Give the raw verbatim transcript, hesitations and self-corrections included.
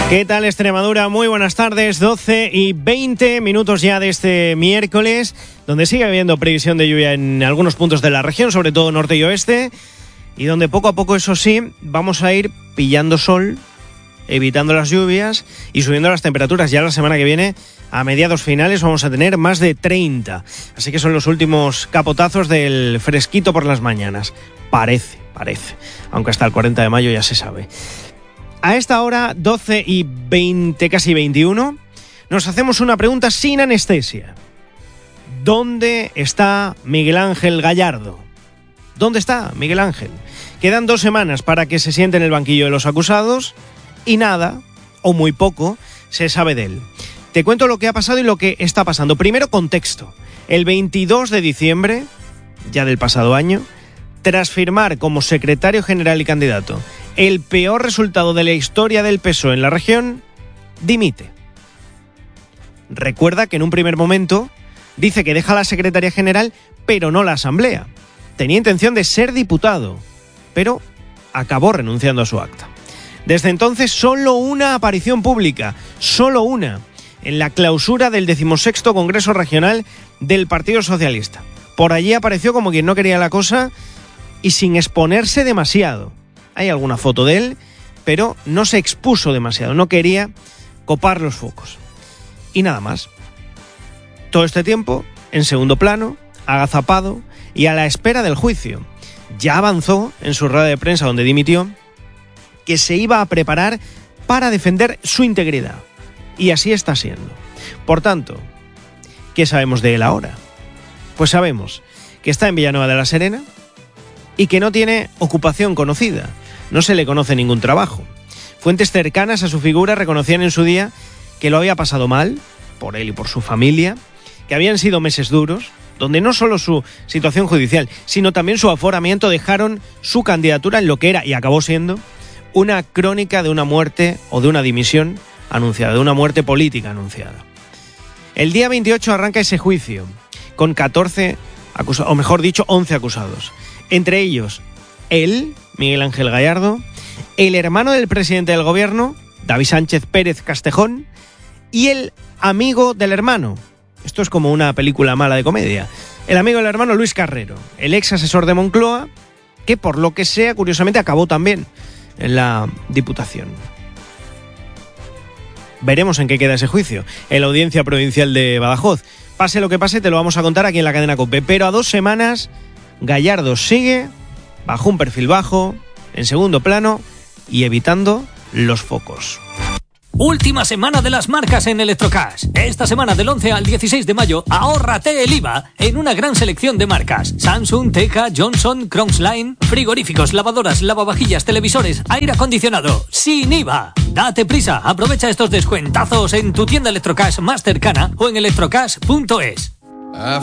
¿Qué tal, Extremadura? Muy buenas tardes, doce y veinte minutos ya de este miércoles, donde sigue habiendo previsión de lluvia en algunos puntos de la región, sobre todo norte y oeste, y donde poco a poco, eso sí, vamos a ir pillando sol, evitando las lluvias y subiendo las temperaturas. Ya la semana que viene, a mediados finales, vamos a tener más de treinta, así que son los últimos capotazos del fresquito por las mañanas. Parece, parece, aunque hasta el cuarenta de mayo ya se sabe. A esta hora, doce y veinte, casi veintiuno, nos hacemos una pregunta sin anestesia. ¿Dónde está Miguel Ángel Gallardo? ¿Dónde está Miguel Ángel? Quedan dos semanas para que se siente en el banquillo de los acusados y nada, o muy poco, se sabe de él. Te cuento lo que ha pasado y lo que está pasando. Primero, contexto. El veintidós de diciembre, ya del pasado año, tras firmar como secretario general y candidato el peor resultado de la historia del P S O E en la región, dimite. Recuerda que en un primer momento dice que deja la secretaría general, pero no la asamblea. Tenía intención de ser diputado, pero acabó renunciando a su acta. Desde entonces, solo una aparición pública, solo una, en la clausura del decimosexto Congreso Regional del Partido Socialista. Por allí apareció como quien no quería la cosa y sin exponerse demasiado. Hay alguna foto de él, pero no se expuso demasiado, no quería copar los focos. Y nada más. Todo este tiempo, en segundo plano, agazapado y a la espera del juicio. Ya avanzó en su rueda de prensa donde dimitió que se iba a preparar para defender su integridad. Y así está siendo. Por tanto, ¿qué sabemos de él ahora? Pues sabemos que está en Villanueva de la Serena y que no tiene ocupación conocida. No se le conoce ningún trabajo. Fuentes cercanas a su figura reconocían en su día que lo había pasado mal, por él y por su familia, que habían sido meses duros, donde no solo su situación judicial, sino también su aforamiento dejaron su candidatura en lo que era, y acabó siendo, una crónica de una muerte o de una dimisión anunciada, de una muerte política anunciada. El día veintiocho arranca ese juicio, con catorce acusados, o mejor dicho, once acusados. Entre ellos, él, Miguel Ángel Gallardo, el hermano del presidente del gobierno, David Sánchez Pérez Castejón, y el amigo del hermano. Esto es como una película mala de comedia. El amigo del hermano, Luis Carrero, el ex asesor de Moncloa, que por lo que sea, curiosamente, acabó también en la Diputación. Veremos en qué queda ese juicio, en la Audiencia Provincial de Badajoz. Pase lo que pase, te lo vamos a contar aquí en la cadena COPE. Pero a dos semanas, Gallardo sigue bajo un perfil bajo, en segundo plano y evitando los focos. Última semana de las marcas en Electrocash. Esta semana del once al dieciséis de mayo, ahórrate el I V A en una gran selección de marcas. Samsung, Teka, Johnson, Crongsline, frigoríficos, lavadoras, lavavajillas, televisores, aire acondicionado, sin I V A. Date prisa, aprovecha estos descuentazos en tu tienda Electrocash más cercana o en electrocash punto es.